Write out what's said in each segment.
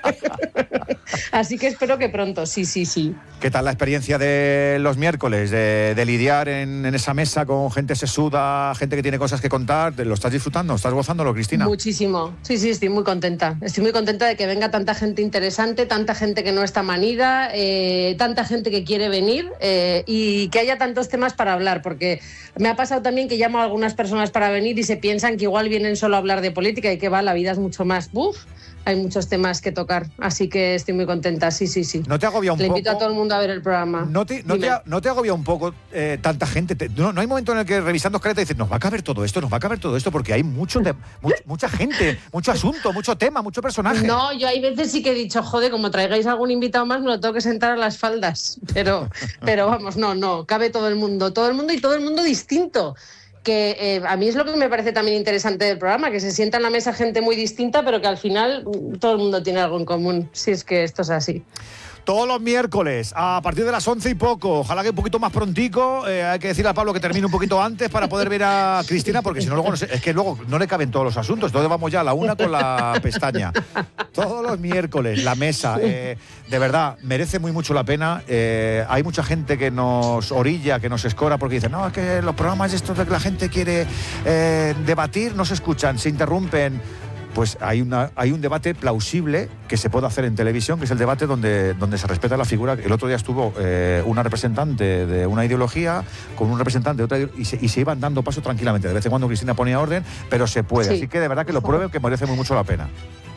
Así que espero que pronto, sí. ¿Qué tal la experiencia de los miércoles? De lidiar en esa mesa con gente sesuda, gente que tiene cosas que contar. ¿Lo estás disfrutando? ¿Estás gozándolo, Cristina? Muchísimo. Sí, estoy muy contenta. Estoy muy contenta de que venga tanta gente interesante, tanta gente que no está manida, tanta gente que quiere venir y que haya tantos temas para hablar, porque me ha pasado también que llamo a algunas personas para venir y se piensan que igual vienen solo a hablar de política y que la vida es mucho más. Hay muchos temas que tocar, así que estoy muy contenta, sí. ¿No te agobia un poco? Le invito a todo el mundo a ver el programa. ¿No te agobia un poco tanta gente? No hay momento en el que revisando escaleta dices, nos va a caber todo esto, porque hay mucha gente, mucho asunto, mucho tema, mucho personaje. No, yo hay veces sí que he dicho, joder, como traigáis algún invitado más, me lo tengo que sentar a las faldas. Pero vamos, no, cabe todo el mundo y todo el mundo distinto. Que a mí es lo que me parece también interesante del programa, que se sienta en la mesa gente muy distinta, pero que al final todo el mundo tiene algo en común, si es que esto es así. Todos los miércoles, a partir de las 11 y poco, ojalá que un poquito más prontico, hay que decirle a Pablo que termine un poquito antes para poder ver a Cristina, porque si no, luego es que luego no le caben todos los asuntos, entonces vamos ya a la una con la pestaña. Todos los miércoles, la mesa, de verdad, merece mucho la pena. Hay mucha gente que nos orilla, que nos escora, porque dice, no, es que los programas estos de que la gente quiere debatir, no se escuchan, se interrumpen. Pues hay un debate plausible que se puede hacer en televisión, que es el debate donde se respeta la figura. El otro día estuvo una representante de una ideología con un representante de otra ideología y se iban dando paso tranquilamente. De vez en cuando Cristina ponía orden, pero se puede. Sí. Así que de verdad que lo prueben, que merece mucho la pena.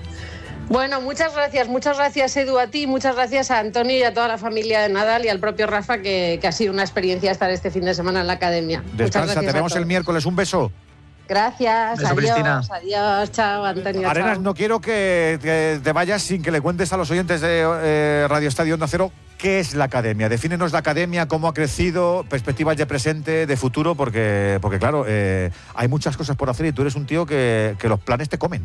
Bueno, muchas gracias Edu, a ti, muchas gracias a Antonio y a toda la familia de Nadal y al propio Rafa, que ha sido una experiencia estar este fin de semana en la academia. Descansa, te vemos el miércoles, un beso. Gracias, beso, Cristina. Adiós, chao, Antonio. Arenas, chao. No quiero que te vayas sin que le cuentes a los oyentes de Radio Estadio Onda Cero qué es la academia. Defínenos la academia, cómo ha crecido, perspectivas de presente, de futuro, porque claro, hay muchas cosas por hacer y tú eres un tío que los planes te comen.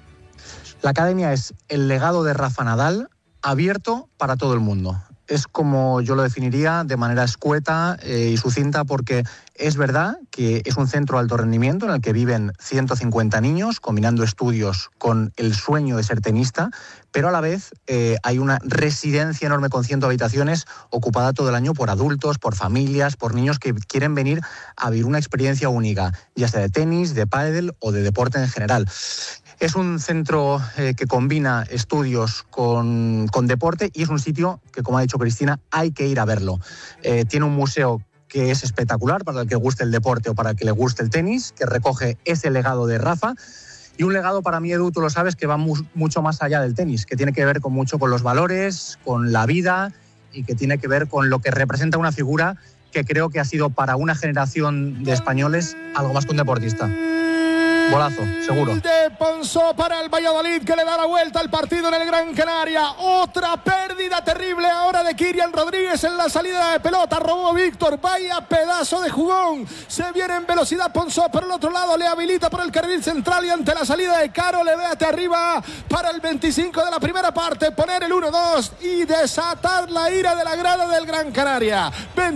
La academia es el legado de Rafa Nadal abierto para todo el mundo. Es como yo lo definiría, de manera escueta y sucinta, porque es verdad que es un centro de alto rendimiento en el que viven 150 niños, combinando estudios con el sueño de ser tenista, pero a la vez hay una residencia enorme con 100 habitaciones ocupada todo el año por adultos, por familias, por niños que quieren venir a vivir una experiencia única, ya sea de tenis, de pádel o de deporte en general. Es un centro que combina estudios con deporte y es un sitio que, como ha dicho Cristina, hay que ir a verlo. Tiene un museo que es espectacular para el que guste el deporte o para el que le guste el tenis, que recoge ese legado de Rafa. Y un legado para mí, Edu, tú lo sabes, que va mucho más allá del tenis, que tiene que ver mucho con los valores, con la vida y que tiene que ver con lo que representa una figura que creo que ha sido para una generación de españoles algo más que un deportista. Golazo, seguro. De Ponsó para el Valladolid, que le da la vuelta al partido en el Gran Canaria. Otra pérdida terrible ahora de Kylian Rodríguez en la salida de pelota. Robó Víctor, vaya pedazo de jugón. Se viene en velocidad Ponsó por el otro lado, le habilita por el carril central y ante la salida de Caro le vete arriba para el 25 de la primera parte, poner el 1-2 y desatar la ira de la grada del Gran Canaria.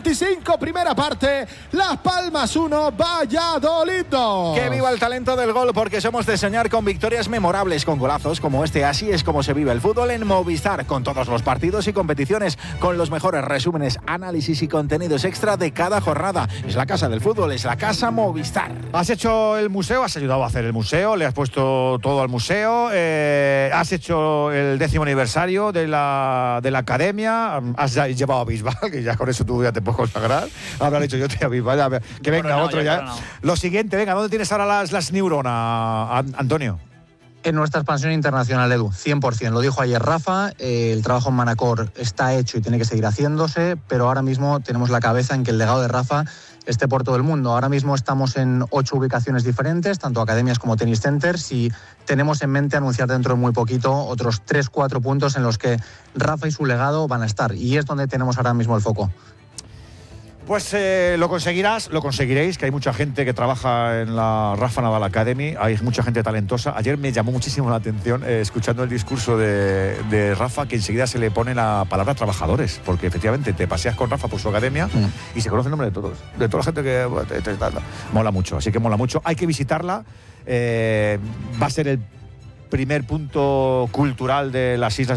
25 primera parte, Las Palmas 1, Valladolid 2. Que viva el talento del gol, porque somos de soñar con victorias memorables, con golazos como este. Así es como se vive el fútbol en Movistar, con todos los partidos y competiciones, con los mejores resúmenes, análisis y contenidos extra de cada jornada. Es la casa del fútbol, es la casa Movistar. Has hecho el museo, has ayudado a hacer el museo, le has puesto todo al museo, has hecho el 10º aniversario de la academia, has llevado a Bisbal, que ya con eso tú ya te puedes consagrar. Habrá dicho yo te a Bisbal, que venga coronado, otro ya. Lo siguiente, venga, ¿dónde tienes ahora las neurona, Antonio? En nuestra expansión internacional, Edu, 100%. Lo dijo ayer Rafa, el trabajo en Manacor está hecho y tiene que seguir haciéndose, pero ahora mismo tenemos la cabeza en que el legado de Rafa esté por todo el mundo. Ahora mismo estamos en 8 ubicaciones diferentes, tanto academias como tenis centers, y tenemos en mente anunciar dentro de muy poquito otros 3-4 puntos en los que Rafa y su legado van a estar, y es donde tenemos ahora mismo el foco. Pues lo conseguiréis, que hay mucha gente que trabaja en la Rafa Nadal Academy, hay mucha gente talentosa. Ayer me llamó muchísimo la atención, escuchando el discurso de Rafa, que enseguida se le pone la palabra trabajadores, porque efectivamente te paseas con Rafa por su academia y se conoce el nombre de todos, de toda la gente que mola mucho, así que mola mucho. Hay que visitarla, va a ser el primer punto cultural de las Islas